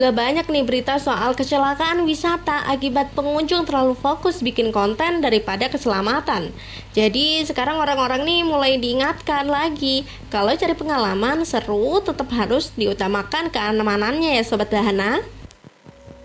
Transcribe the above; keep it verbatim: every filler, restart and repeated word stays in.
Gak banyak nih berita soal kecelakaan wisata akibat pengunjung terlalu fokus bikin konten daripada keselamatan. Jadi sekarang orang-orang nih mulai diingatkan lagi, kalau cari pengalaman seru tetap harus diutamakan keamanannya ya Sobat Dahana.